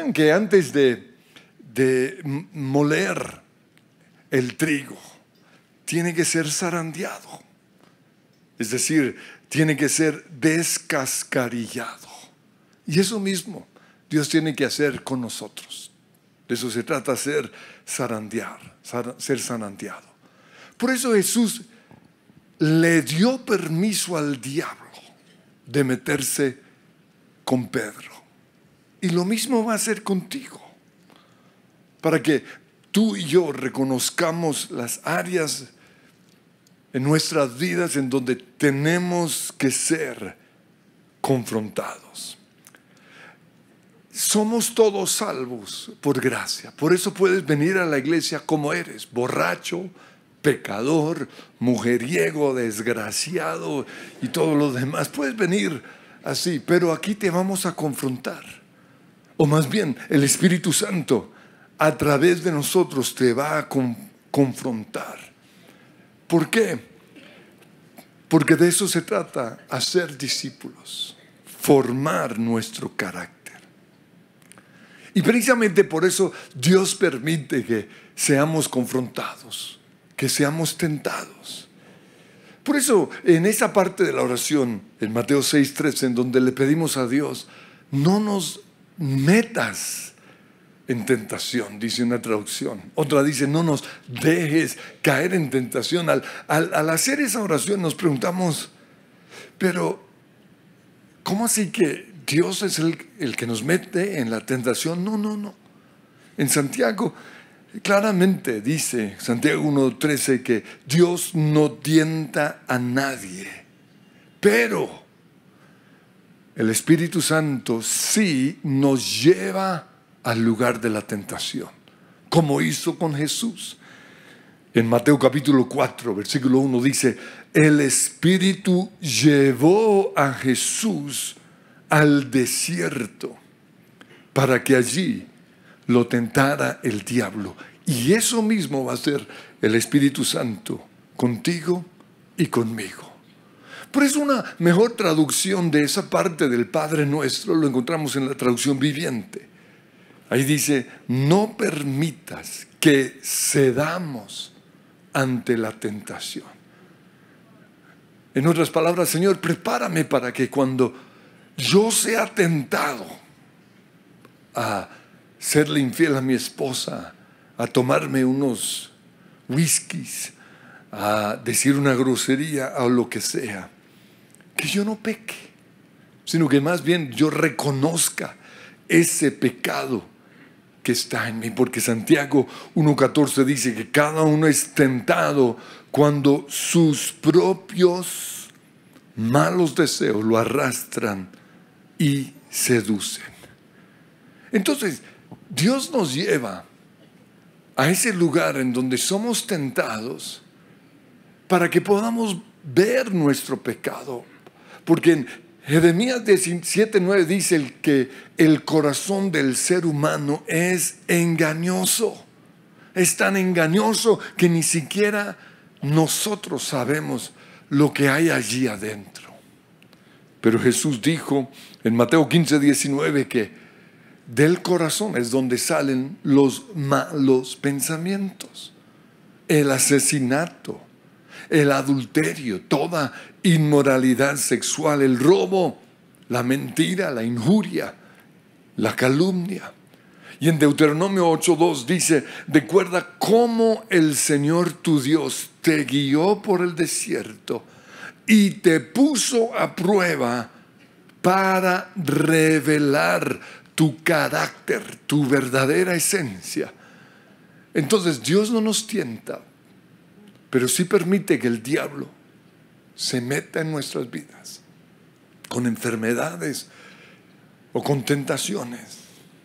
¿Sabían que antes de moler el trigo, tiene que ser zarandeado? Es decir, tiene que ser descascarillado. Y eso mismo Dios tiene que hacer con nosotros. De eso se trata, ser zarandeado. Por eso Jesús le dio permiso al diablo de meterse con Pedro. Y lo mismo va a hacer contigo. Para que tú y yo reconozcamos las áreas en nuestras vidas en donde tenemos que ser confrontados. Somos todos salvos por gracia. Por eso puedes venir a la iglesia como eres, borracho, pecador, mujeriego, desgraciado y todo lo demás. Puedes venir así, pero aquí te vamos a confrontar. O más bien, el Espíritu Santo a través de nosotros te va a confrontar. ¿Por qué? Porque de eso se trata, hacer discípulos, formar nuestro carácter. Y precisamente por eso Dios permite que seamos confrontados, que seamos tentados. Por eso en esa parte de la oración, en Mateo 6:13, en donde le pedimos a Dios, no nos metas en tentación, dice una traducción. Otra dice, no nos dejes caer en tentación. Al hacer esa oración nos preguntamos, pero ¿cómo así que Dios es el que nos mete en la tentación? No. En Santiago claramente dice, Santiago 1:13, que Dios no tienta a nadie, pero el Espíritu Santo sí nos lleva al lugar de la tentación, como hizo con Jesús. En Mateo capítulo 4, versículo 1 dice, el Espíritu llevó a Jesús al desierto para que allí lo tentara el diablo. Y eso mismo va a ser el Espíritu Santo contigo y conmigo. Por eso una mejor traducción de esa parte del Padre Nuestro lo encontramos en la traducción viviente. Ahí dice, no permitas que cedamos ante la tentación. En otras palabras, Señor, prepárame para que cuando yo sea tentado a serle infiel a mi esposa, a tomarme unos whiskies, a decir una grosería o lo que sea, que yo no peque, sino que más bien yo reconozca ese pecado que está en mí, porque Santiago 1:14 dice que cada uno es tentado cuando sus propios malos deseos lo arrastran y seducen. Entonces, Dios nos lleva a ese lugar en donde somos tentados para que podamos ver nuestro pecado, porque en Jeremías 17:9 dice que el corazón del ser humano es engañoso. Es tan engañoso que ni siquiera nosotros sabemos lo que hay allí adentro. Pero Jesús dijo en Mateo 15:19 que del corazón es donde salen los malos pensamientos, el asesinato, el adulterio, toda inmoralidad sexual, el robo, la mentira, la injuria, la calumnia. Y en Deuteronomio 8:2 dice, recuerda cómo el Señor tu Dios te guió por el desierto y te puso a prueba para revelar tu carácter, tu verdadera esencia. Entonces Dios no nos tienta, pero sí permite que el diablo se meta en nuestras vidas con enfermedades o con tentaciones.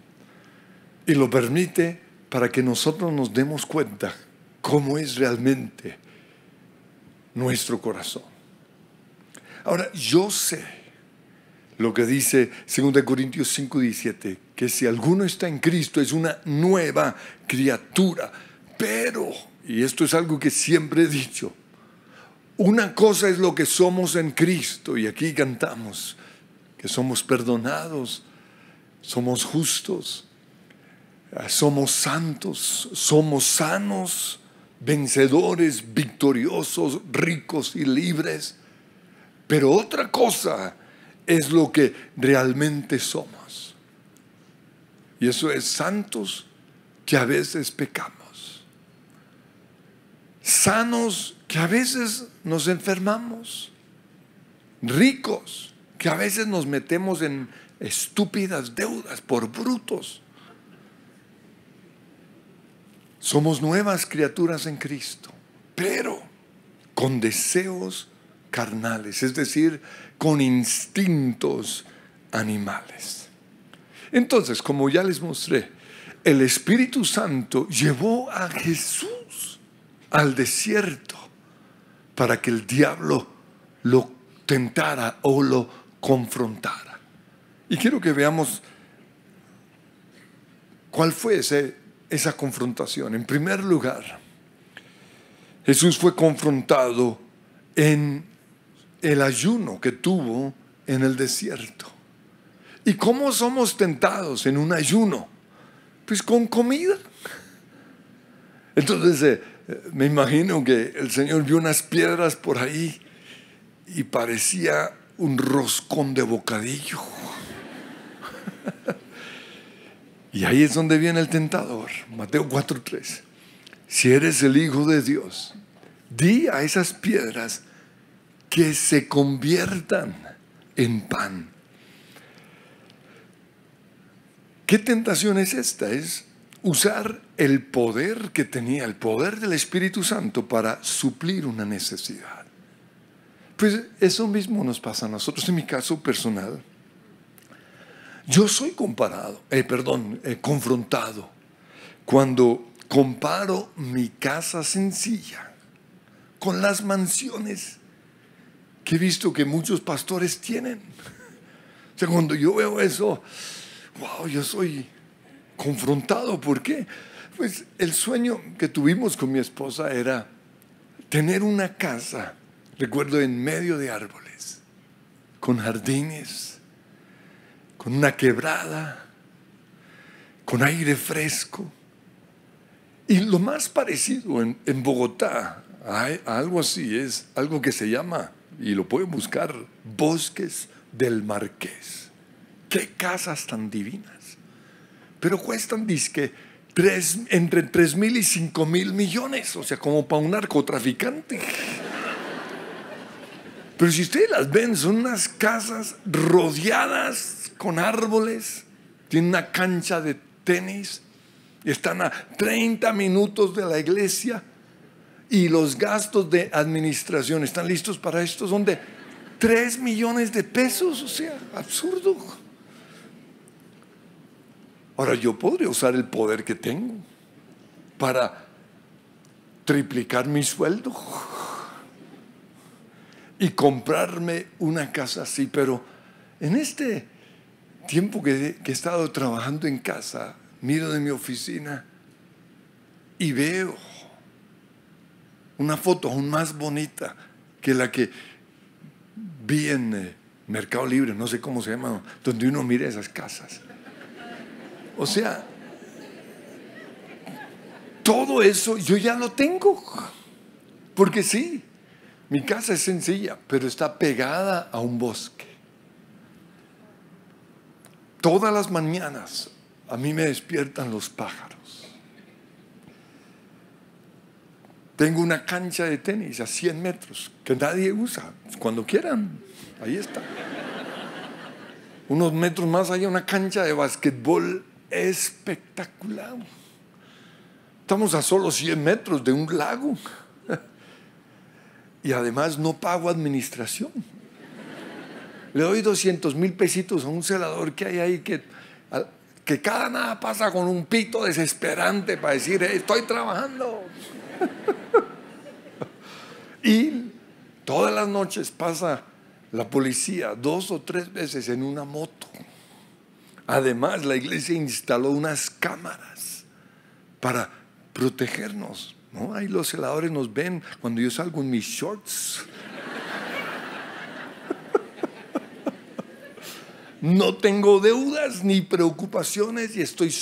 Y lo permite para que nosotros nos demos cuenta cómo es realmente nuestro corazón. Ahora, yo sé lo que dice 2 Corintios 5:17, que si alguno está en Cristo es una nueva criatura. Pero, y esto es algo que siempre he dicho, una cosa es lo que somos en Cristo, y aquí cantamos que somos perdonados, somos justos, Somos santos, somos sanos, vencedores, victoriosos, ricos y libres. Pero otra cosa es lo que realmente somos. Y eso es santos que a veces pecamos. Sanos que a veces nos enfermamos. Ricos que a veces nos metemos en estúpidas deudas por brutos. Somos nuevas criaturas en Cristo, pero con deseos carnales, es decir, con instintos animales. Entonces, como ya les mostré, el Espíritu Santo llevó a Jesús al desierto para que el diablo lo tentara o lo confrontara. Y quiero que veamos cuál fue esa confrontación. En primer lugar, Jesús fue confrontado en el ayuno que tuvo en el desierto. ¿Y cómo somos tentados en un ayuno? Pues con comida. Entonces me imagino que el Señor vio unas piedras por ahí y parecía un roscón de bocadillo. Y ahí es donde viene el tentador. Mateo 4:3. Si eres el Hijo de Dios, di a esas piedras que se conviertan en pan. ¿Qué tentación es esta? Es usar el poder que tenía, el poder del Espíritu Santo para suplir una necesidad. Pues eso mismo nos pasa a nosotros. En mi caso personal, yo soy confrontado cuando comparo mi casa sencilla con las mansiones que he visto que muchos pastores tienen. O sea, cuando yo veo eso, wow, yo soy confrontado. ¿Por qué? Pues el sueño que tuvimos con mi esposa era tener una casa, recuerdo, en medio de árboles, con jardines, con una quebrada, con aire fresco. Y lo más parecido en Bogotá a algo así es algo que se llama, y lo pueden buscar, Bosques del Marqués. ¡Qué casas tan divinas! Pero cuestan dizque entre 3.000 y 5.000 millones, o sea, como para un narcotraficante. Pero si ustedes las ven, son unas casas rodeadas con árboles, tienen una cancha de tenis y están a 30 minutos de la iglesia, y los gastos de administración están listos para esto, son de 3 millones de pesos, o sea, absurdo. Ahora, yo podría usar el poder que tengo para triplicar mi sueldo y comprarme una casa así, pero en este tiempo que he estado trabajando en casa, miro de mi oficina y veo una foto aún más bonita que la que vi en Mercado Libre, no sé cómo se llama, donde uno mira esas casas. O sea, todo eso yo ya lo tengo, porque sí, mi casa es sencilla, pero está pegada a un bosque. Todas las mañanas a mí me despiertan los pájaros. Tengo una cancha de tenis a 100 metros que nadie usa. Cuando quieran, ahí está. Unos metros más hay una cancha de basquetbol espectacular. Estamos a solo 100 metros de un lago. Y además no pago administración. Le doy 200,000 pesitos a un celador que hay ahí que cada nada pasa con un pito desesperante para decir, estoy trabajando. Y todas las noches pasa la policía 2 o 3 veces en una moto. Además, la iglesia instaló unas cámaras para protegernos, ¿no? Ahí los celadores nos ven cuando yo salgo en mis shorts. No tengo deudas ni preocupaciones y estoy